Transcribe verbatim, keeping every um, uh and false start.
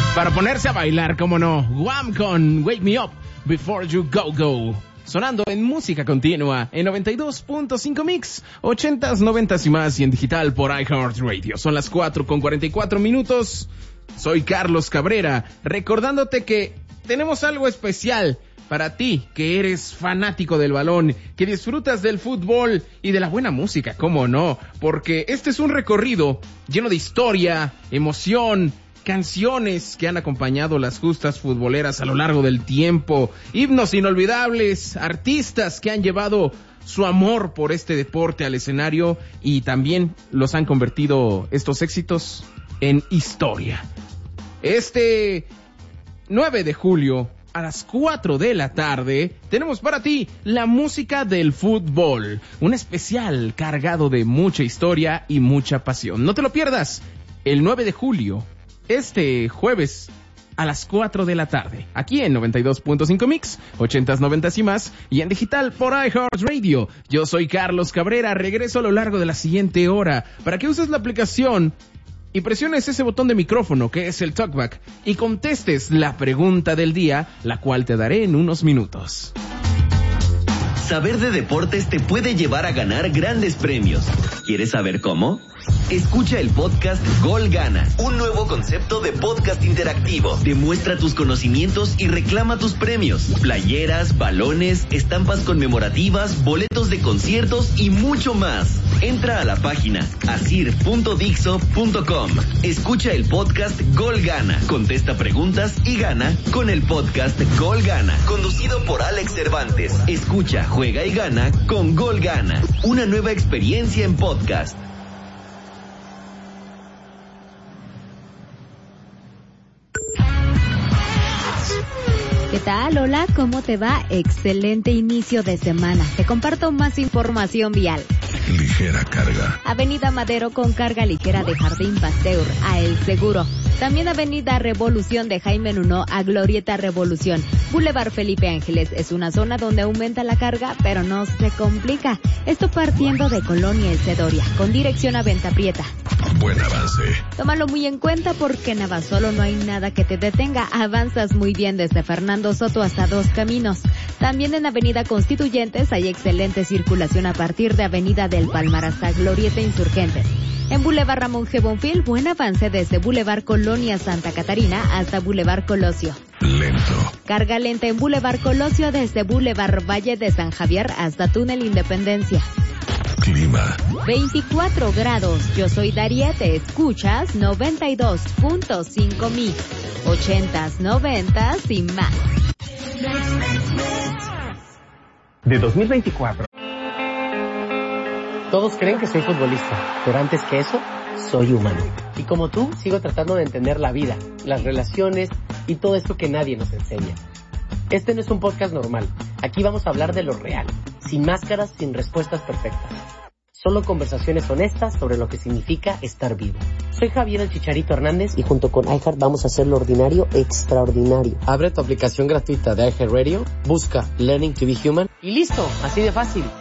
Para ponerse a bailar, como no, Wham con Wake Me Up Before You Go Go. Sonando en música continua en noventa y dos punto cinco Mix, ochentas, noventas y más, y en digital por iHeartRadio. Son las cuatro con cuarenta y cuatro minutos. Soy Carlos Cabrera, recordándote que tenemos algo especial para ti, que eres fanático del balón, que disfrutas del fútbol y de la buena música, cómo no, porque este es un recorrido lleno de historia, emoción, canciones que han acompañado las justas futboleras a lo largo del tiempo, himnos inolvidables, artistas que han llevado su amor por este deporte al escenario y también los han convertido estos éxitos en historia. Este nueve de julio, a las cuatro de la tarde, tenemos para ti la música del fútbol, un especial cargado de mucha historia y mucha pasión. No te lo pierdas, el nueve de julio, este jueves, a las cuatro de la tarde, aquí en noventa y dos punto cinco Mix, ochentas, noventas y más, y en digital por iHeartRadio. Yo soy Carlos Cabrera, regreso a lo largo de la siguiente hora para que uses la aplicación y presiones ese botón de micrófono que es el talkback y contestes la pregunta del día, la cual te daré en unos minutos. Saber de deportes te puede llevar a ganar grandes premios. ¿Quieres saber cómo? Escucha el podcast Gol Gana, un nuevo concepto de podcast interactivo. Demuestra tus conocimientos y reclama tus premios. Playeras, balones, estampas conmemorativas, boletos de conciertos y mucho más. Entra a la página asir punto dixo punto com. Escucha el podcast Gol Gana, contesta preguntas y gana con el podcast Gol Gana, conducido por Alex Cervantes. Escucha, juega y gana con Gol Gana, una nueva experiencia en podcast. ¿Qué tal? Hola, ¿cómo te va? Excelente inicio de semana. Te comparto más información vial. Ligera carga. Avenida Madero con carga ligera de Jardín Pasteur a El Seguro. También Avenida Revolución de Jaime Nuno a Glorieta Revolución. Boulevard Felipe Ángeles es una zona donde aumenta la carga, pero no se complica. Esto partiendo de Colonia El Cedoria, con dirección a Venta Prieta. Buen avance. Tómalo muy en cuenta porque en Navasolo no hay nada que te detenga. Avanzas muy bien desde Fernando Soto hasta Dos Caminos. También en Avenida Constituyentes hay excelente circulación a partir de Avenida del Palmar hasta Glorieta Insurgentes. En Boulevard Ramón G. Bonfil, buen avance desde Boulevard Colonia Santa Catarina hasta Boulevard Colosio. Lento. Carga lenta en Boulevard Colosio desde Boulevard Valle de San Javier hasta Túnel Independencia. Clima. veinticuatro grados. Yo soy Dariete. Escuchas noventa y dos punto cinco Mix. ochentas, noventas y más. De dos mil veinticuatro. Todos creen que soy futbolista, pero antes que eso, soy humano. Y como tú, sigo tratando de entender la vida, las relaciones y todo esto que nadie nos enseña. Este no es un podcast normal. Aquí vamos a hablar de lo real, sin máscaras, sin respuestas perfectas. Solo conversaciones honestas sobre lo que significa estar vivo. Soy Javier el Chicharito Hernández y junto con iHeart vamos a hacer lo ordinario extraordinario. Abre tu aplicación gratuita de iHeartRadio, busca Learning to be Human y listo, así de fácil.